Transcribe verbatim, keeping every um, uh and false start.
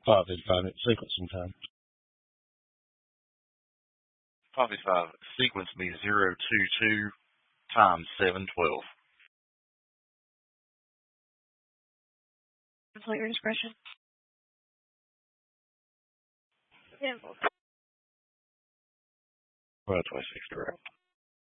Five in five minute sequencing time. five v five, sequence me zero two two times seven twelve. Complete your discretion. Yeah. Well, twenty-six direct.